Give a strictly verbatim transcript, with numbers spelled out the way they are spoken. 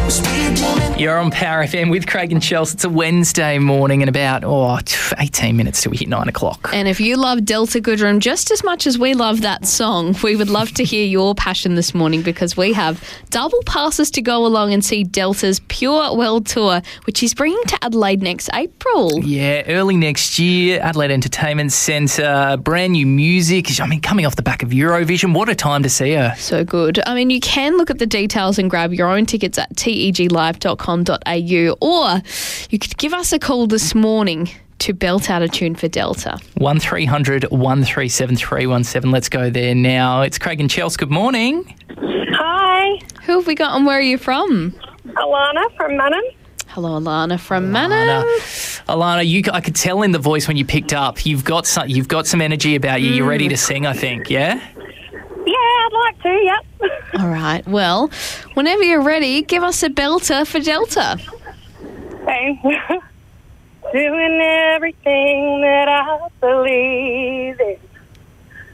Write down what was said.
You're on Power F M with Craig and Chelsea. It's a Wednesday morning and about, oh, eighteen minutes till we hit nine o'clock. And if you love Delta Goodrem just as much as we love that song, we would love to hear your passion this morning because we have double passes to go along and see Delta's Pure World Tour, which is bringing to Adelaide next April. Yeah, early next year, Adelaide Entertainment Centre, brand new music. I mean, coming off the back of Eurovision, what a time to see her. So good. I mean, you can look at the details and grab your own tickets at t e g live dot com dot a u, or you could give us a call this morning to belt out a tune for Delta. one three hundred, one three seven, three one seven. Let's go there now. It's Craig and Chelsea. Good morning. Hi. Who have we got and where are you from? Alana from Manning. Hello, Alana from Manning. Alana, you, I could tell in the voice when you picked up, you've got some, you've got some energy about you. Mm. You're ready to sing, I think, yeah? Yeah, I'd like to, yep. All right, well, whenever you're ready, give us a belter for Delta. Okay. Doing everything that I believe